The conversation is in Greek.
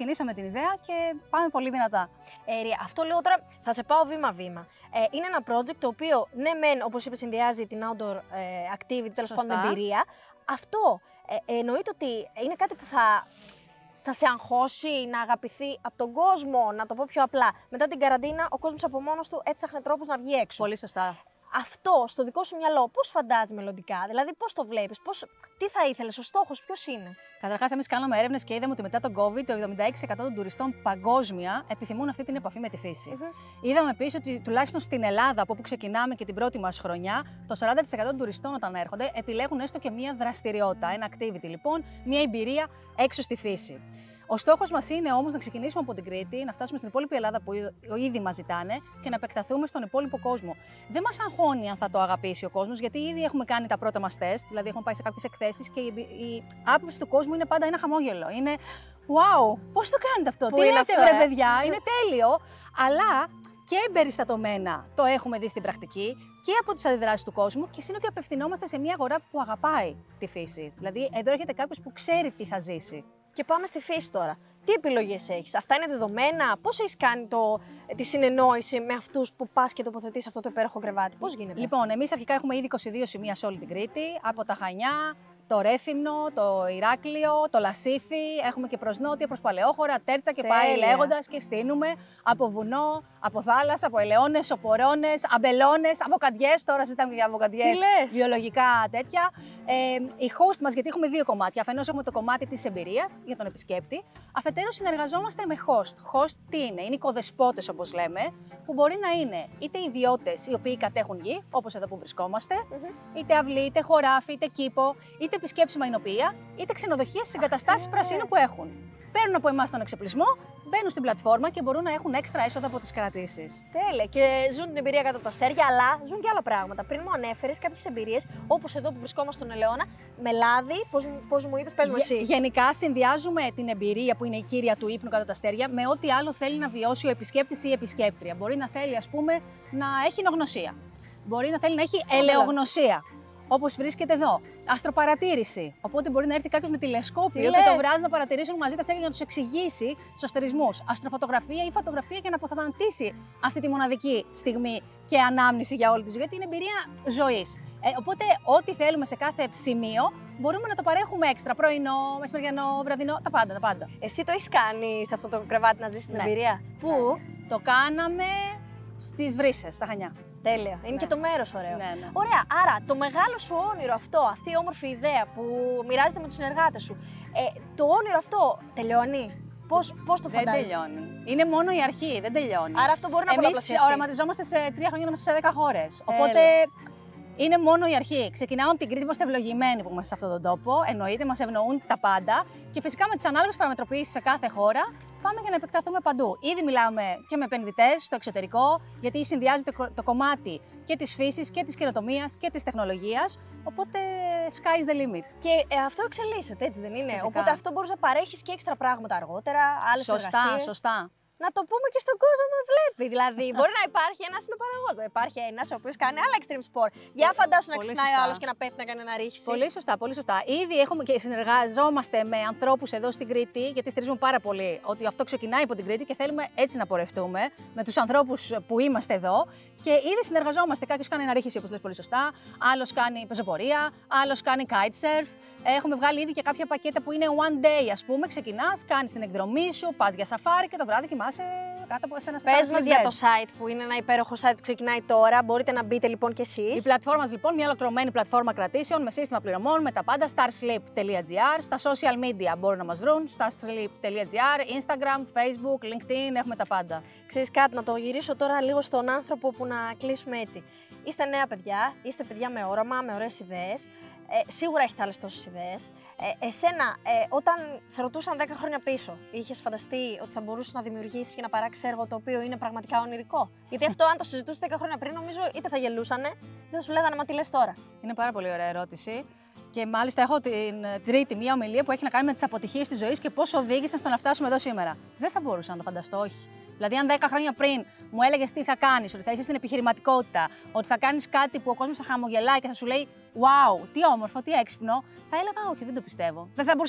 ξεκινήσαμε την ιδέα και πάμε πολύ δυνατά. Αυτό λέω τώρα, θα σε πάω βήμα-βήμα. Είναι ένα project το οποίο, ναι μεν, όπως είπες, συνδυάζει την outdoor activity, τέλος πάντων εμπειρία. Αυτό εννοείται ότι είναι κάτι που θα σε αγχώσει να αγαπηθεί από τον κόσμο, να το πω πιο απλά. Μετά την καραντίνα, ο κόσμος από μόνος του έψαχνε τρόπους να βγει έξω. Πολύ σωστά. Αυτό στο δικό σου μυαλό, πώς φαντάζεσαι μελλοντικά, δηλαδή πώς το βλέπεις, τι θα ήθελες, ο στόχος ποιος είναι? Καταρχάς, εμείς κάναμε έρευνες και είδαμε ότι μετά τον COVID, το 76% των τουριστών παγκόσμια επιθυμούν αυτή την επαφή με τη φύση. Είδαμε επίσης ότι τουλάχιστον στην Ελλάδα, από όπου ξεκινάμε και την πρώτη μας χρονιά, το 40% των τουριστών όταν έρχονται επιλέγουν έστω και μία δραστηριότητα, ένα activity λοιπόν, μία εμπειρία έξω στη φύση. Ο στόχος μας είναι όμως να ξεκινήσουμε από την Κρήτη, να φτάσουμε στην υπόλοιπη Ελλάδα που ήδη μας ζητάνε και να επεκταθούμε στον υπόλοιπο κόσμο. Δεν μας αγχώνει αν θα το αγαπήσει ο κόσμος, γιατί ήδη έχουμε κάνει τα πρώτα μας τεστ, δηλαδή έχουμε πάει σε κάποιες εκθέσεις και η άποψη του κόσμου είναι πάντα ένα χαμόγελο. Είναι wow, πώς το κάνετε αυτό, τι λέτε βρε παιδιά, είναι τέλειο, αλλά και εμπεριστατωμένα το έχουμε δει στην πρακτική και από τις αντιδράσεις του κόσμου και είναι ότι απευθυνόμαστε σε μια αγορά που αγαπάει τη φύση. Δηλαδή, εδώ έρχεται κάποιος που ξέρει τι θα ζήσει. Και πάμε στη φύση τώρα. Τι επιλογές έχεις, αυτά είναι δεδομένα, πώς έχεις κάνει τη συνεννόηση με αυτούς που πας και τοποθετείς αυτό το υπέροχο κρεβάτι, πώς γίνεται? Λοιπόν, εμείς αρχικά έχουμε ήδη 22 σημεία σε όλη την Κρήτη, από τα Χανιά, το Ρέθυμνο, το Ηράκλειο, το Λασίθι, έχουμε και προς νότια, προς Παλαιόχωρα, Τέρτσα και πάει λέγοντας και στείνουμε από βουνό, από θάλασσα, από ελαιώνες, οπορώνες, αμπελώνες, αβοκαντιές, τώρα συζητάμε για αβοκαντιές, βιολογικά τέτοια. Οι host μας, γιατί έχουμε δύο κομμάτια, αφενός έχουμε το κομμάτι της εμπειρίας για τον επισκέπτη, αφετέρου συνεργαζόμαστε με host. Host τι είναι? Είναι οικοδεσπότες όπως λέμε, που μπορεί να είναι είτε ιδιώτες οι οποίοι κατέχουν γη, όπως εδώ που βρισκόμαστε, είτε αυλή, είτε χωράφι, είτε κήπο, είτε επισκέψιμα εινοποιεία, είτε ξενοδοχεία στις εγκαταστάσεις πρασίνου που έχουν. Παίρνουν από εμάς τον εξοπλισμό, μπαίνουν στην πλατφόρμα και μπορούν να έχουν έξτρα έσοδα από τις κρατήσεις. Τέλεια. Και ζουν την εμπειρία κάτω από τα αστέρια, αλλά ζουν και άλλα πράγματα. Πριν μου ανέφερες κάποιες εμπειρίες, όπως εδώ που βρισκόμαστε στον Ελαιώνα, με λάδι. Πώς μου είπες, πες μου εσύ. Γενικά, συνδυάζουμε την εμπειρία που είναι η κύρια του ύπνου κάτω από τα αστέρια με ό,τι άλλο θέλει να βιώσει ο επισκέπτης ή η επισκέπτρια. Μπορεί να θέλει, ας πούμε, να έχει νογνωσία. Μπορεί να θέλει να έχει ελαιογνωσία. Όπως βρίσκεται εδώ. Αστροπαρατήρηση. Οπότε μπορεί να έρθει κάποιος με τηλεσκόπιο και το βράδυ να παρατηρήσουν μαζί τα αστέρια για να τους εξηγήσει τους αστερισμούς. Αστροφωτογραφία ή φωτογραφία για να αποθανατήσει αυτή τη μοναδική στιγμή και ανάμνηση για όλη τη ζωή, γιατί είναι εμπειρία ζωής. Οπότε, ό,τι θέλουμε σε κάθε σημείο μπορούμε να το παρέχουμε έξτρα. Πρωινό, μεσημεριανό, βραδινό, τα πάντα. Εσύ το έχεις κάνει σε αυτό το κρεβάτι να ζήσεις την εμπειρία? Πού? Το κάναμε στις Βρύσσες, στα Χανιά. Τέλεια. Είναι και το μέρος ωραίο. Ναι. Ωραία. Άρα, το μεγάλο σου όνειρο αυτό, αυτή η όμορφη ιδέα που μοιράζεται με τους συνεργάτες σου, το όνειρο αυτό τελειώνει? Πώς το φαντάζεσαι? Δεν τελειώνει. Είναι μόνο η αρχή, δεν τελειώνει. Άρα αυτό μπορεί να πολλαπλασιαστεί. Εμείς οραματιζόμαστε σε 3 χρόνια να είμαστε σε 10 χώρες. Οπότε είναι μόνο η αρχή. Ξεκινάμε από την Κρήτη, είμαστε ευλογημένοι που είμαστε σε αυτόν τον τόπο. Εννοείται, μας ευνοούν τα πάντα. Και φυσικά με τις ανάλογες παραμετροποιήσεις σε κάθε χώρα πάμε για να επεκταθούμε παντού. Ήδη μιλάμε και με επενδυτές στο εξωτερικό, γιατί συνδυάζεται το κομμάτι και της φύσης και της καινοτομίας και της τεχνολογίας. Οπότε sky's the limit. Και αυτό εξελίσσεται, έτσι δεν είναι? Φυσικά. Οπότε αυτό μπορείς να παρέχεις και έξτρα πράγματα αργότερα, άλλες εργασίες. Σωστά. Να το πούμε και στον κόσμο που μας βλέπει. Δηλαδή, μπορεί να υπάρχει ένας συνοπαραγωγός, υπάρχει ένας ο οποίος κάνει άλλα extreme sport. Για φαντάσου να ξυπνάει ο άλλος και να πέφτει να κάνει ένα ρίχηση. Πολύ σωστά. Ήδη έχουμε και συνεργαζόμαστε με ανθρώπους εδώ στην Κρήτη, γιατί στηρίζουμε πάρα πολύ ότι αυτό ξεκινάει από την Κρήτη και θέλουμε έτσι να πορευτούμε με τους ανθρώπους που είμαστε εδώ. Και ήδη συνεργαζόμαστε. Κάποιος κάνει ένα ρίχηση, όπως λες πολύ σωστά, άλλος κάνει πεζοπορία, άλλος κάνει kitesurf. Έχουμε βγάλει ήδη και κάποια πακέτα που είναι one day, ας πούμε. Ξεκινάς, κάνεις την εκδρομή σου, πας για σαφάρι και το βράδυ κοιμάσαι κάτω από ένα Πες μας για το site που είναι ένα υπέροχο site που ξεκινάει τώρα. Μπορείτε να μπείτε λοιπόν κι εσείς. Η πλατφόρμα λοιπόν, μια ολοκληρωμένη πλατφόρμα κρατήσεων με σύστημα πληρωμών, με τα πάντα. Starsleep.gr. Στα social media μπορούν να μας βρουν. Starsleep.gr, Instagram, Facebook, LinkedIn, έχουμε τα πάντα. Ξέρεις κάτι, να το γυρίσω τώρα λίγο στον άνθρωπο που να κλείσουμε έτσι. Είστε νέα παιδιά, είστε παιδιά με όραμα, με ωραίες ιδέες. Σίγουρα έχετε άλλες τόσες ιδέες. Εσένα, όταν σε ρωτούσαν 10 χρόνια πίσω, είχες φανταστεί ότι θα μπορούσες να δημιουργήσεις και να παράξεις έργο το οποίο είναι πραγματικά ονειρικό? Γιατί αυτό, αν το συζητούσες 10 χρόνια πριν, νομίζω είτε θα γελούσανε, είτε θα σου λέγανε μα τι λες τώρα. Είναι πάρα πολύ ωραία ερώτηση. Και μάλιστα έχω την τρίτη μία ομιλία που έχει να κάνει με τις αποτυχίες της ζωής και πώς οδήγησαν στο να φτάσουμε εδώ σήμερα. Δεν θα μπορούσα να το φανταστώ, όχι. Δηλαδή, αν 10 χρόνια πριν μου έλεγες τι θα κάνεις, ότι θα είσαι στην επιχειρηματικότητα, ότι θα κάνεις κάτι που ο κόσμος θα χαμογελάει και θα σου λέει wow, τι όμορφο, τι έξυπνο, θα έλεγα όχι, δεν το πιστεύω. Δεν θα μπορούσα